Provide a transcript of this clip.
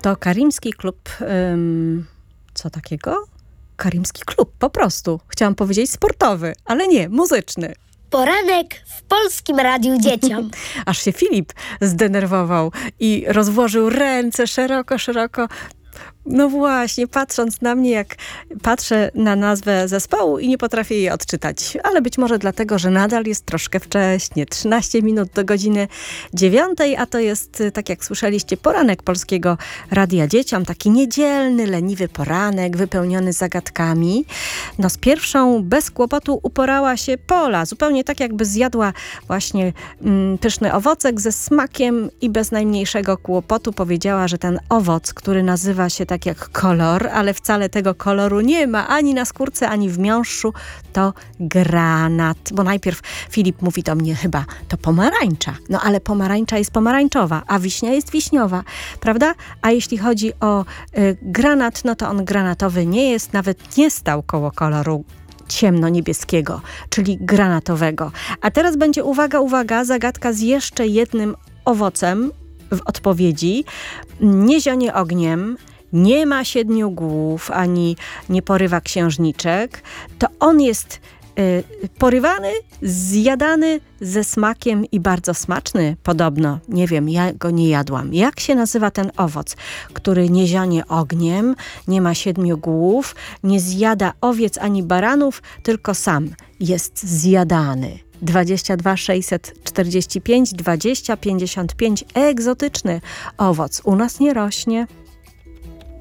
To Karimski Klub... co takiego? Karimski Klub, po prostu. Chciałam powiedzieć sportowy, ale nie, muzyczny. Poranek w Polskim Radiu Dzieciom. Aż się Filip zdenerwował i rozłożył ręce szeroko, szeroko. No właśnie, patrząc na mnie, jak patrzę na nazwę zespołu i nie potrafię jej odczytać. Ale być może dlatego, że nadal jest troszkę wcześnie. 13 minut do godziny 9, a to jest, tak jak słyszeliście, poranek Polskiego Radia Dzieciom. Taki niedzielny, leniwy poranek, wypełniony zagadkami. No z pierwszą bez kłopotu uporała się Pola. Zupełnie tak, jakby zjadła właśnie pyszny owocek ze smakiem i bez najmniejszego kłopotu powiedziała, że ten owoc, który nazywa się tak jak kolor, ale wcale tego koloru nie ma ani na skórce, ani w miąższu, to granat. Bo najpierw Filip mówi do mnie chyba, to pomarańcza. No ale pomarańcza jest pomarańczowa, a wiśnia jest wiśniowa, prawda? A jeśli chodzi o granat, no to on granatowy nie jest, nawet nie stał koło koloru ciemno-niebieskiego, czyli granatowego. A teraz będzie, uwaga, uwaga, zagadka z jeszcze jednym owocem w odpowiedzi. Nie zionie ogniem, nie ma 7 głów, ani nie porywa księżniczek. To on jest porywany, zjadany ze smakiem i bardzo smaczny podobno. Nie wiem, ja go nie jadłam. Jak się nazywa ten owoc, który nie zionie ogniem, nie ma 7 głów, nie zjada owiec ani baranów, tylko sam jest zjadany? 22 645 20 55. Egzotyczny owoc u nas nie rośnie.